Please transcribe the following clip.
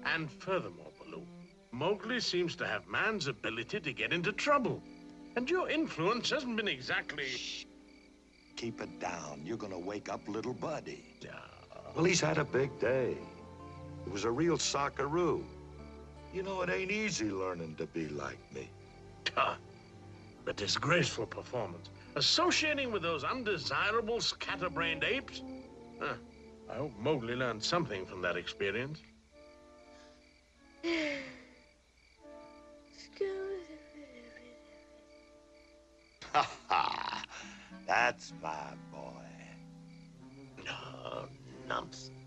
And furthermore, Baloo, Mowgli seems to have man's ability to get into trouble. And your influence hasn't been exactly... Shh. Keep it down. You're gonna wake up little Buddy. Yeah. Well, he's had a big day. It was a real sockaroo. You know, it ain't easy learning to be like me. The disgraceful performance. Associating with those undesirable scatterbrained apes? I hope Mowgli learned something from that experience. Ha ha! That's my boy. No, Numps.